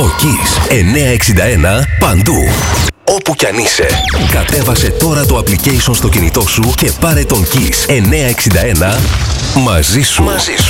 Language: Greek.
Ο Kiss 961 παντού. Όπου κι αν είσαι, κατέβασε τώρα το application στο κινητό σου και πάρε τον Kiss 961 μαζί σου.